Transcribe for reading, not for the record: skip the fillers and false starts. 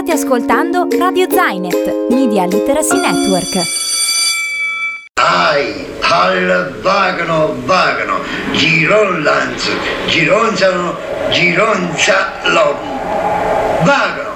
State ascoltando Radio Zainet, Media Literacy Network. Ai, al vagano, gironlanzo, gironzano, gironzalon. Vagano!